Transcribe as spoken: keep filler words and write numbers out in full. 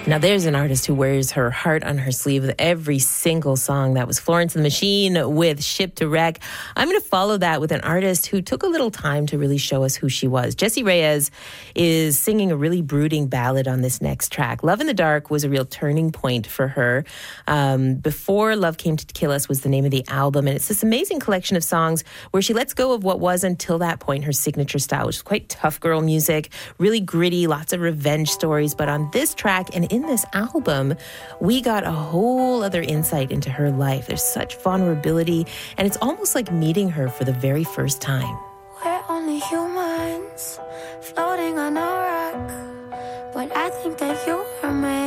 Now, there's an artist who wears her heart on her sleeve with every single song. That was Florence and the Machine with Ship to Wreck. I'm going to follow that with an artist who took a little time to really show us who she was. Jessie Reyez is singing a really brooding ballad on this next track. Love in the Dark was a real turning point for her. Um, Before Love Came to Kill Us was the name of the album, and it's this amazing collection of songs where she lets go of what was, until that point, her signature style, which is quite tough girl music, really gritty, lots of revenge stories. But on this track and in this album, we got a whole other insight into her life. There's such vulnerability, and it's almost like meeting her for the very first time. We're only humans floating on a rock, but I think that you are made